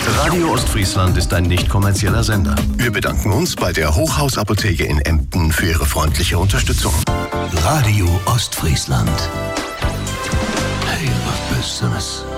Radio Ostfriesland ist ein nicht kommerzieller Sender. Wir bedanken uns bei der Hochhausapotheke in Emden für ihre freundliche Unterstützung. Radio Ostfriesland. Hey, was Besseres.